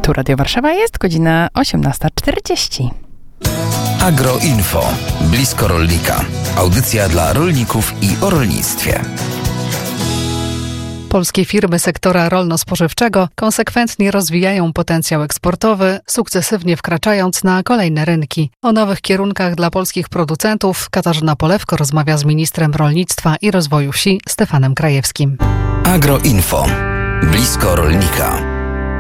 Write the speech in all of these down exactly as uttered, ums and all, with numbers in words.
Tu Radio Warszawa, jest godzina osiemnasta czterdzieści. Agroinfo. Blisko rolnika. Audycja dla rolników i o rolnictwie. Polskie firmy sektora rolno-spożywczego konsekwentnie rozwijają potencjał eksportowy, sukcesywnie wkraczając na kolejne rynki. O nowych kierunkach dla polskich producentów Katarzyna Polewko rozmawia z ministrem rolnictwa i rozwoju wsi Stefanem Krajewskim. Agroinfo. Blisko rolnika.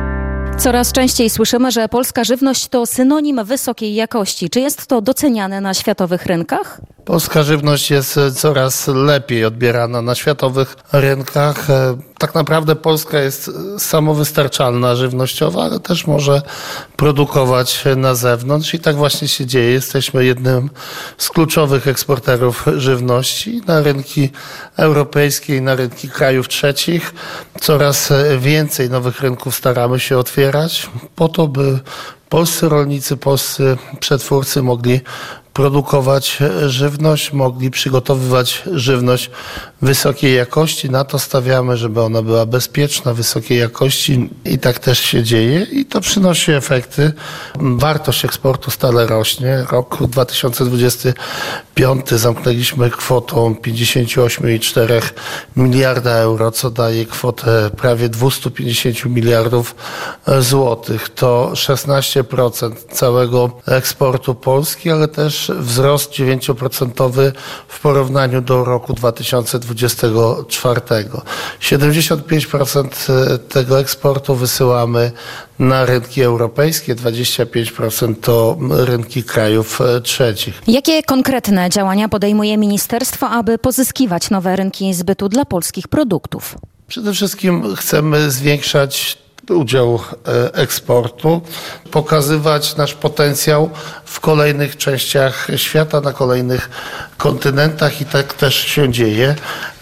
Coraz częściej słyszymy, że polska żywność to synonim wysokiej jakości. Czy jest to doceniane na światowych rynkach? Polska żywność jest coraz lepiej odbierana na światowych rynkach. Tak naprawdę Polska jest samowystarczalna żywnościowa, ale też może produkować na zewnątrz i tak właśnie się dzieje. Jesteśmy jednym z kluczowych eksporterów żywności na rynki europejskie i na rynki krajów trzecich. Coraz więcej nowych rynków staramy się otwierać po to, by polscy rolnicy, polscy przetwórcy mogli produkować żywność, mogli przygotowywać żywność wysokiej jakości. Na to stawiamy, żeby ona była bezpieczna, wysokiej jakości i tak też się dzieje i to przynosi efekty. Wartość eksportu stale rośnie. Rok dwa tysiące dwudziesty piąty zamknęliśmy kwotą pięćdziesiąt osiem przecinek cztery miliarda euro, co daje kwotę prawie dwieście pięćdziesiąt miliardów złotych. To szesnaście procent całego eksportu Polski, ale też wzrost dziewięć procent w porównaniu do roku dwa tysiące dwudziestego czwartego. siedemdziesiąt pięć procent tego eksportu wysyłamy na rynki europejskie, dwadzieścia pięć procent to rynki krajów trzecich. Jakie konkretne działania podejmuje ministerstwo, aby pozyskiwać nowe rynki zbytu dla polskich produktów? Przede wszystkim chcemy zwiększać udział eksportu, pokazywać nasz potencjał w kolejnych częściach świata, na kolejnych kontynentach i tak też się dzieje.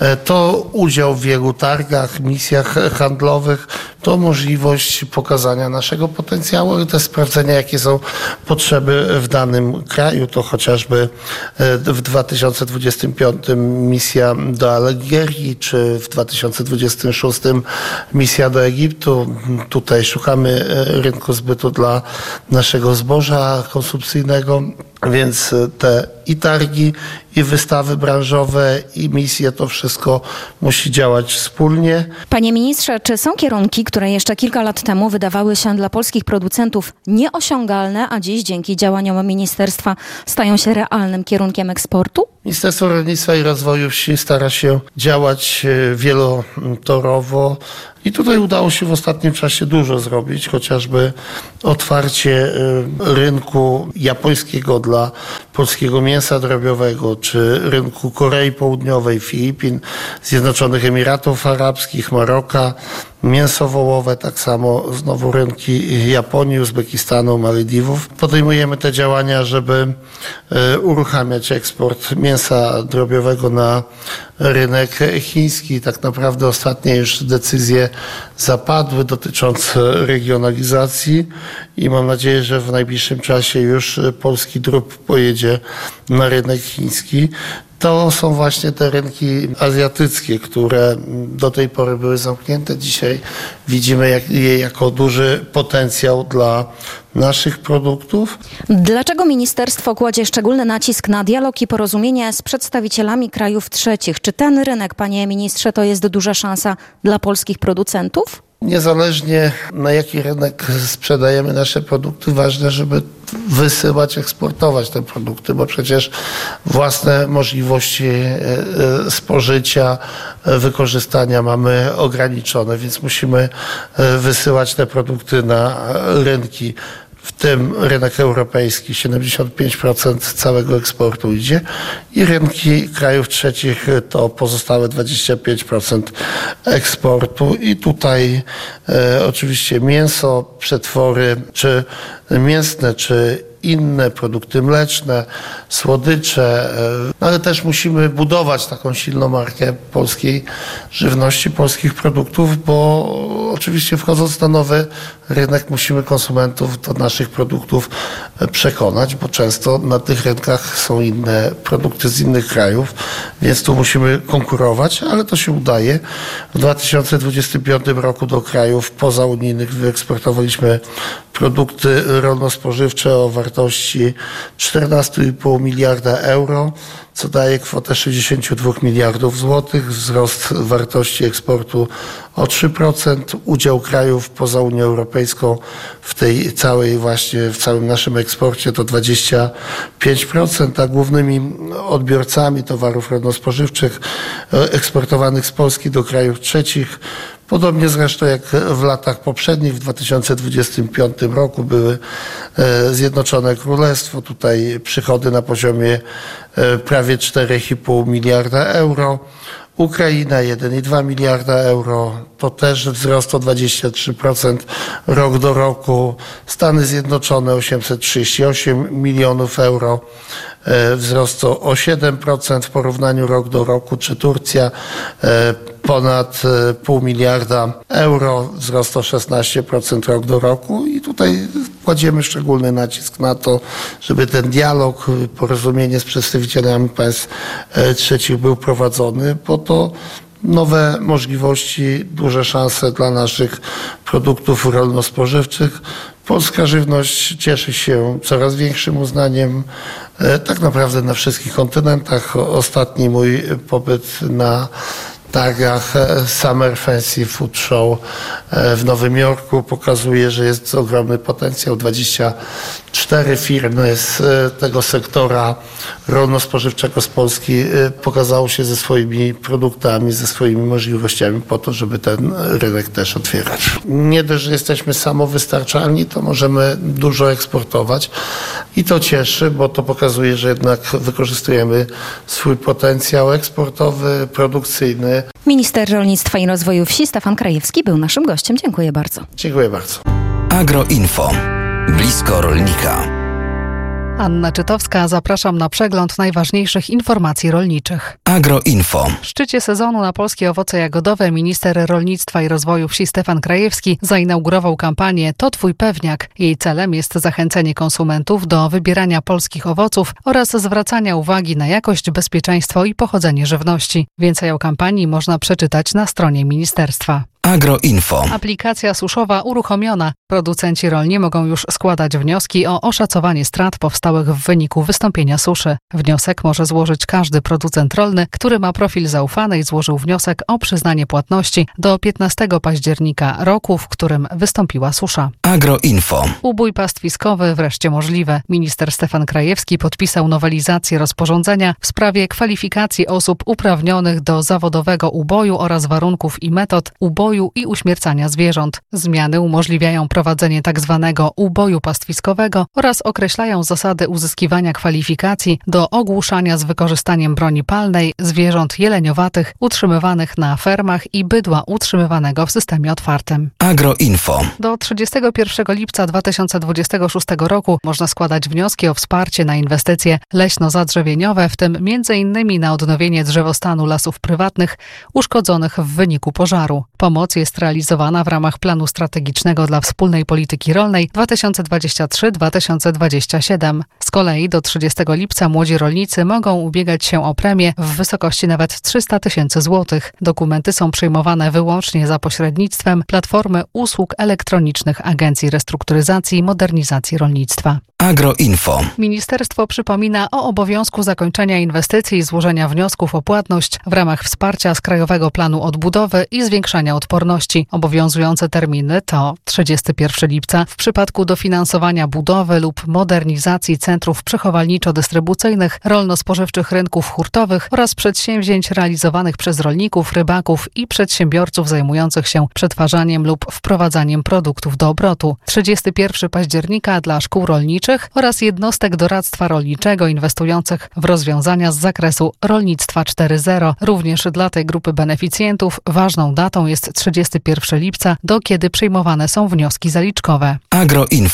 To udział w wielu targach, misjach handlowych, to możliwość pokazania naszego potencjału, ale też sprawdzenia, jakie są potrzeby w danym kraju. To chociażby w dwa tysiące dwudziestym piątym misja do Algierii, czy w dwa tysiące dwudziestym szóstym misja do Egiptu. Tutaj szukamy rynku zbytu dla naszego zboża konsumpcyjnego, więc te i targi, i wystawy branżowe, i misje, to wszystko musi działać wspólnie. Panie ministrze, czy są kierunki, które jeszcze kilka lat temu wydawały się dla polskich producentów nieosiągalne, a dziś dzięki działaniom ministerstwa stają się realnym kierunkiem eksportu? Ministerstwo Rolnictwa i Rozwoju Wsi stara się działać wielotorowo i tutaj udało się w ostatnim czasie dużo zrobić, chociażby otwarcie rynku japońskiego dla polskiego mięsa drobiowego, czy rynku Korei Południowej, Filipin, Zjednoczonych Emiratów Arabskich, Maroka, mięso wołowe, tak samo znowu rynki Japonii, Uzbekistanu, Malediwów. Podejmujemy te działania, żeby uruchamiać eksport mięsa drobiowego na rynek chiński. Tak naprawdę ostatnie już decyzje zapadły dotyczące regionalizacji i mam nadzieję, że w najbliższym czasie już polski drób pojedzie na rynek chiński. To są właśnie te rynki azjatyckie, które do tej pory były zamknięte. Dzisiaj widzimy je jako duży potencjał dla naszych produktów. Dlaczego ministerstwo kładzie szczególny nacisk na dialog i porozumienie z przedstawicielami krajów trzecich? Czy ten rynek, panie ministrze, to jest duża szansa dla polskich producentów? Niezależnie na jaki rynek sprzedajemy nasze produkty, ważne, żeby wysyłać, eksportować te produkty, bo przecież własne możliwości spożycia, wykorzystania mamy ograniczone, więc musimy wysyłać te produkty na rynki, w tym rynek europejski, siedemdziesiąt pięć procent całego eksportu idzie i rynki krajów trzecich to pozostałe dwadzieścia pięć procent eksportu i tutaj e, oczywiście mięso, przetwory, czy mięsne, czy inne, produkty mleczne, słodycze, ale też musimy budować taką silną markę polskiej żywności, polskich produktów, bo oczywiście wchodząc na nowy rynek musimy konsumentów do naszych produktów przekonać, bo często na tych rynkach są inne produkty z innych krajów, więc tu musimy konkurować, ale to się udaje. W dwa tysiące dwudziestym piątym roku do krajów pozaunijnych wyeksportowaliśmy produkty rolno-spożywcze o wartości czternaście i pół miliarda euro, co daje kwotę sześćdziesiąt dwa miliardów złotych, wzrost wartości eksportu o trzy procent. Udział krajów poza Unią Europejską w tej całej właśnie, w całym naszym eksporcie to dwadzieścia pięć procent, a głównymi odbiorcami towarów rolno-spożywczych eksportowanych z Polski do krajów trzecich, podobnie zresztą jak w latach poprzednich, w dwa tysiące dwudziestym piątym roku były Zjednoczone Królestwo, tutaj przychody na poziomie prawie cztery i pół miliarda euro, Ukraina jeden i dwa miliarda euro, to też wzrost o dwadzieścia trzy procent rok do roku, Stany Zjednoczone osiemset trzydzieści osiem milionów euro, wzrost o siedem procent w porównaniu rok do roku, czy Turcja ponad pół miliarda euro, wzrost o szesnaście procent rok do roku i tutaj kładziemy szczególny nacisk na to, żeby ten dialog, porozumienie z przedstawicielami państw trzecich był prowadzony, bo to nowe możliwości, duże szanse dla naszych produktów rolno-spożywczych. Polska żywność cieszy się coraz większym uznaniem tak naprawdę na wszystkich kontynentach. Ostatni mój pobyt na targach Summer Fancy Food Show w Nowym Jorku pokazuje, że jest ogromny potencjał. dwadzieścia cztery firmy z tego sektora rolno-spożywczego z Polski pokazało się ze swoimi produktami, ze swoimi możliwościami po to, żeby ten rynek też otwierać. Nie dość, że jesteśmy samowystarczalni, to możemy dużo eksportować i to cieszy, bo to pokazuje, że jednak wykorzystujemy swój potencjał eksportowy, produkcyjny. Minister Rolnictwa i Rozwoju Wsi Stefan Krajewski był naszym gościem. Dziękuję bardzo. Dziękuję bardzo. Agroinfo. Blisko rolnika. Anna Czytowska, zapraszam na przegląd najważniejszych informacji rolniczych. Agroinfo. W szczycie sezonu na polskie owoce jagodowe minister Rolnictwa i Rozwoju Wsi Stefan Krajewski zainaugurował kampanię To Twój Pewniak. Jej celem jest zachęcenie konsumentów do wybierania polskich owoców oraz zwracania uwagi na jakość, bezpieczeństwo i pochodzenie żywności. Więcej o kampanii można przeczytać na stronie ministerstwa. Agroinfo. Aplikacja suszowa uruchomiona. Producenci rolni mogą już składać wnioski o oszacowanie strat powstałych w wyniku wystąpienia suszy. Wniosek może złożyć każdy producent rolny, który ma profil zaufany i złożył wniosek o przyznanie płatności do piętnastego października roku, w którym wystąpiła susza. Agroinfo. Ubój pastwiskowy wreszcie możliwy. Minister Stefan Krajewski podpisał nowelizację rozporządzenia w sprawie kwalifikacji osób uprawnionych do zawodowego uboju oraz warunków i metod uboju i uśmiercania zwierząt. Zmiany umożliwiają prowadzenie tzw. uboju pastwiskowego oraz określają zasady uzyskiwania kwalifikacji do ogłuszania z wykorzystaniem broni palnej zwierząt jeleniowatych utrzymywanych na fermach i bydła utrzymywanego w systemie otwartym. Agroinfo. Do trzydziestego pierwszego lipca dwa tysiące dwudziestego szóstego roku można składać wnioski o wsparcie na inwestycje leśno-zadrzewieniowe, w tym między innymi na odnowienie drzewostanu lasów prywatnych uszkodzonych w wyniku pożaru. Pomoc jest realizowana w ramach planu strategicznego dla wspólnej polityki rolnej dwa tysiące dwudziesty trzeci do dwa tysiące dwudziestego siódmego. Z kolei do trzydziestego lipca młodzi rolnicy mogą ubiegać się o premię w wysokości nawet trzysta tysięcy złotych. Dokumenty są przyjmowane wyłącznie za pośrednictwem Platformy Usług Elektronicznych Agencji Restrukturyzacji i Modernizacji Rolnictwa. Agroinfo. Ministerstwo przypomina o obowiązku zakończenia inwestycji i złożenia wniosków o płatność w ramach wsparcia z Krajowego Planu Odbudowy i Zwiększania Odporności. Obowiązujące terminy to trzydziestego pierwszego lipca w przypadku dofinansowania budowy lub modernizacji centrów przechowalniczo-dystrybucyjnych, rolno-spożywczych rynków hurtowych oraz przedsięwzięć realizowanych przez rolników, rybaków i przedsiębiorców zajmujących się przetwarzaniem lub wprowadzaniem produktów do obrotu. trzydziestego pierwszego października dla szkół rolniczych oraz jednostek doradztwa rolniczego inwestujących w rozwiązania z zakresu rolnictwa cztery zero. Również dla tej grupy beneficjentów ważną datą jest trzydziestego pierwszego lipca, do kiedy przyjmowane są wnioski zaliczkowe. Agroinfo.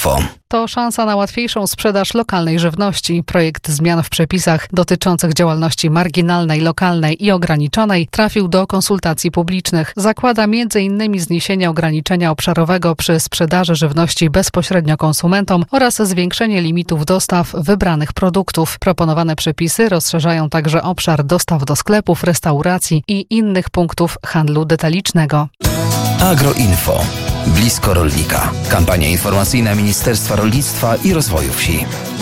to szansa na łatwiejszą sprzedaż lokalnej żywności. Projekt zmian w przepisach dotyczących działalności marginalnej, lokalnej i ograniczonej trafił do konsultacji publicznych. Zakłada między innymi zniesienie ograniczenia obszarowego przy sprzedaży żywności bezpośrednio konsumentom oraz zwiększenie limitów dostaw wybranych produktów. Proponowane przepisy rozszerzają także obszar dostaw do sklepów, restauracji i innych punktów handlu detalicznego. Agroinfo. Blisko rolnika. Kampania informacyjna Ministerstwa Rolnictwa i Rozwoju Wsi.